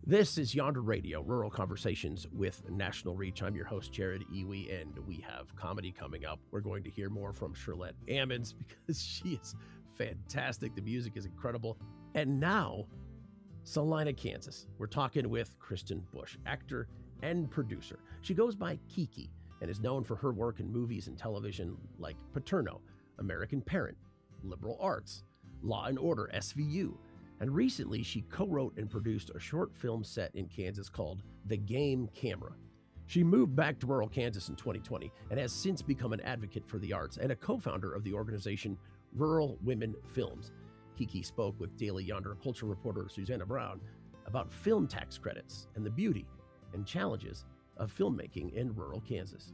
This is Yonder Radio, Rural Conversations with National Reach. I'm your host, Jared Iwi, and we have comedy coming up. We're going to hear more from Shirlette Ammons because she is fantastic. The music is incredible. And now, Salina, Kansas. We're talking with Kristen Bush, actor and producer. She goes by Kiki and is known for her work in movies and television like Paterno, American Parent, Liberal Arts, Law and Order, SVU. And recently, she co-wrote and produced a short film set in Kansas called The Game Camera. She moved back to rural Kansas in 2020 and has since become an advocate for the arts and a co-founder of the organization Rural Women Films. Kiki spoke with Daily Yonder culture reporter Susanna Brown about film tax credits and the beauty and challenges of filmmaking in rural Kansas.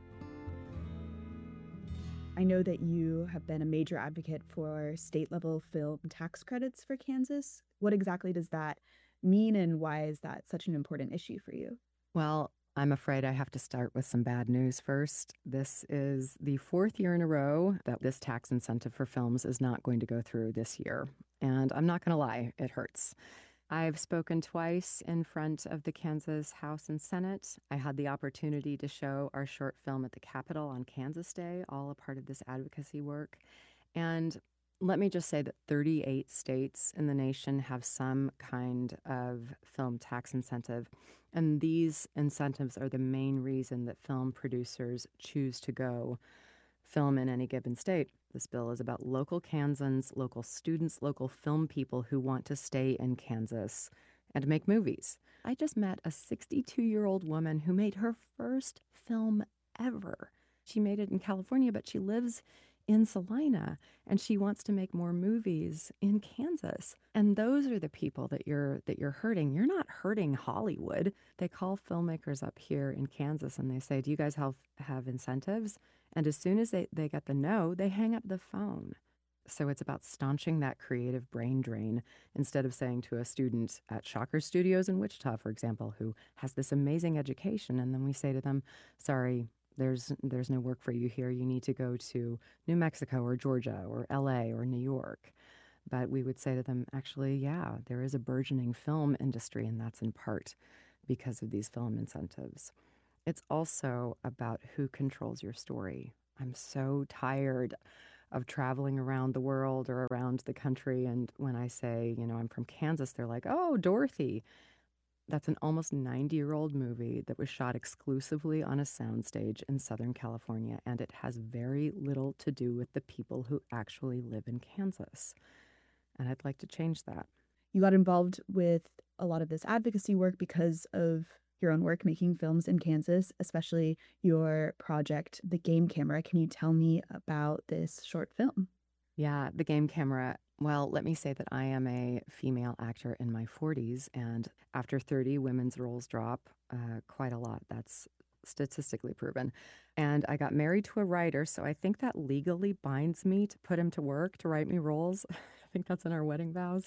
I know that you have been a major advocate for state-level film tax credits for Kansas. What exactly does that mean, and why is that such an important issue for you? Well, I'm afraid I have to start with some bad news first. This is the fourth year in a row that this tax incentive for films is not going to go through this year. And I'm not going to lie, it hurts. I've spoken twice in front of the Kansas House and Senate. I had the opportunity to show our short film at the Capitol on Kansas Day, all a part of this advocacy work. And let me just say that 38 states in the nation have some kind of film tax incentive. And these incentives are the main reason that film producers choose to go film in any given state. This bill is about local Kansans, local students, local film people who want to stay in Kansas and make movies. I just met a 62-year-old woman who made her first film ever. She made it in California, but she lives in Salina, and she wants to make more movies in Kansas. And those are the people that you're hurting. You're not hurting Hollywood. They call filmmakers up here in Kansas and they say, do you guys have incentives? And as soon as they get the no, they hang up the phone. So it's about staunching that creative brain drain instead of saying to a student at Shocker Studios in Wichita, for example, who has this amazing education, and then we say to them, sorry, there's no work for you here. You need to go to New Mexico or Georgia or LA or New York. But we would say to them, actually, yeah, there is a burgeoning film industry, and that's in part because of these film incentives. It's also about who controls your story. I'm so tired of traveling around the world or around the country. And when I say, I'm from Kansas, they're like, oh, Dorothy. That's an almost 90-year-old movie that was shot exclusively on a soundstage in Southern California, and it has very little to do with the people who actually live in Kansas. And I'd like to change that. You got involved with a lot of this advocacy work because of your own work making films in Kansas, especially your project, The Game Camera. Can you tell me about this short film? Yeah, The Game Camera. Well, let me say that I am a female actor in my 40s, and after 30, women's roles drop quite a lot. That's statistically proven. And I got married to a writer, so I think that legally binds me to put him to work to write me roles. I think that's in our wedding vows.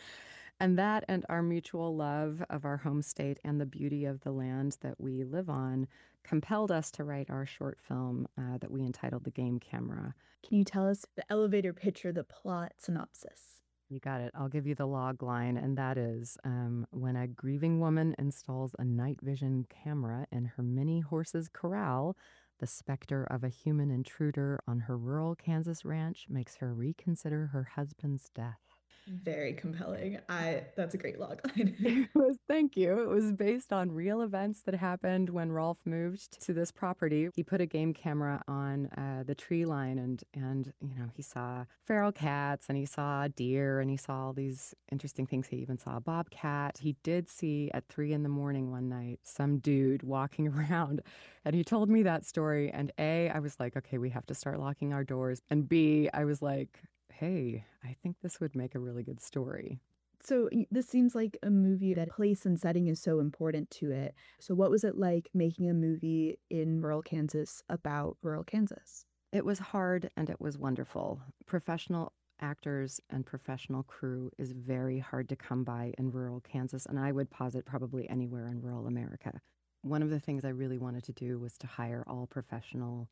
And that and our mutual love of our home state and the beauty of the land that we live on compelled us to write our short film that we entitled The Game Camera. Can you tell us the elevator pitch or the plot synopsis? You got it. I'll give you the log line, and that is when a grieving woman installs a night vision camera in her mini horse's corral, the specter of a human intruder on her rural Kansas ranch makes her reconsider her husband's death. Very compelling. That's a great logline. Thank you. It was based on real events that happened when Rolf moved to this property. He put a game camera on the tree line, and he saw feral cats, and he saw deer, and he saw all these interesting things. He even saw a bobcat. He did see at 3 a.m. one night some dude walking around, and he told me that story. And A, I was like, okay, we have to start locking our doors. And B, I was like, hey, I think this would make a really good story. So this seems like a movie that place and setting is so important to it. So what was it like making a movie in rural Kansas about rural Kansas? It was hard and it was wonderful. Professional actors and professional crew is very hard to come by in rural Kansas, and I would posit probably anywhere in rural America. One of the things I really wanted to do was to hire all professional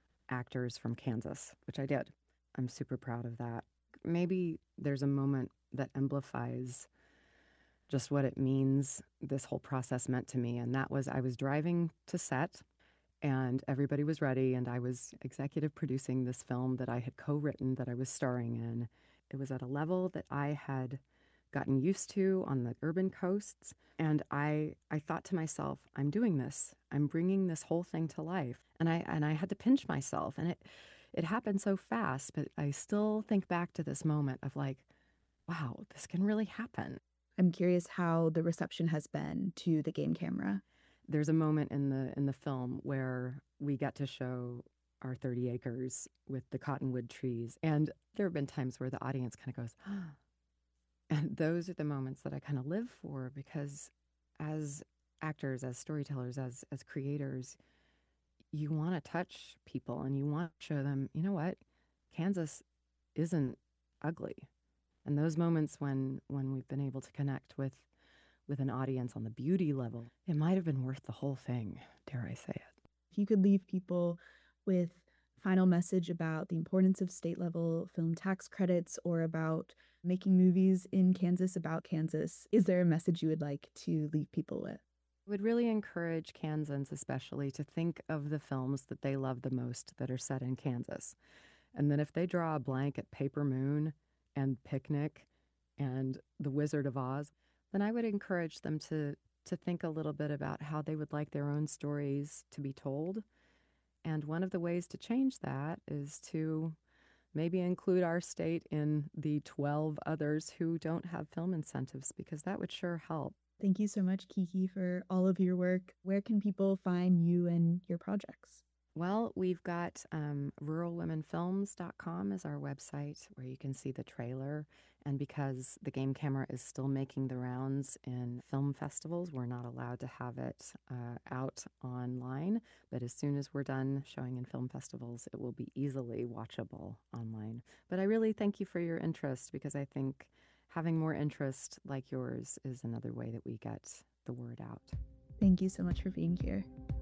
actors from Kansas, which I did. I'm super proud of that. Maybe there's a moment that amplifies just what it means, this whole process meant to me. And that was, I was driving to set and everybody was ready, and I was executive producing this film that I had co-written, that I was starring in. It was at a level that I had gotten used to on the urban coasts. And I thought to myself, I'm doing this. I'm bringing this whole thing to life. And I had to pinch myself. And it happened so fast, but I still think back to this moment of like, wow, this can really happen. I'm curious how the reception has been to the game camera. There's a moment in the film where we get to show our 30 acres with the cottonwood trees. And there have been times where the audience kind of goes, oh. And those are the moments that I kind of live for, because as actors, as storytellers, as creators, you want to touch people and you want to show them, you know what, Kansas isn't ugly. And those moments when we've been able to connect with an audience on the beauty level, it might have been worth the whole thing, dare I say it. If you could leave people with final message about the importance of state level film tax credits, or about making movies in Kansas about Kansas, is there a message you would like to leave people with? I would really encourage Kansans especially to think of the films that they love the most that are set in Kansas. And then if they draw a blank at Paper Moon and Picnic and The Wizard of Oz, then I would encourage them to think a little bit about how they would like their own stories to be told. And one of the ways to change that is to maybe include our state in the 12 others who don't have film incentives, because that would sure help. Thank you so much, Kiki, for all of your work. Where can people find you and your projects? Well, we've got ruralwomenfilms.com is our website where you can see the trailer. And because the game camera is still making the rounds in film festivals, we're not allowed to have it out online. But as soon as we're done showing in film festivals, it will be easily watchable online. But I really thank you for your interest, because I think having more interest like yours is another way that we get the word out. Thank you so much for being here.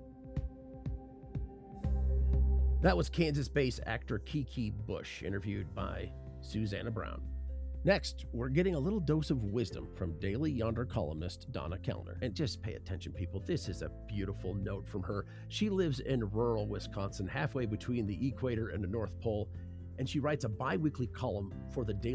That was Kansas-based actor Kiki Bush, interviewed by Susanna Brown. Next, we're getting a little dose of wisdom from Daily Yonder columnist Donna Kellner. And just pay attention, people. This is a beautiful note from her. She lives in rural Wisconsin, halfway between the equator and the North Pole, and she writes a bi-weekly column for the Daily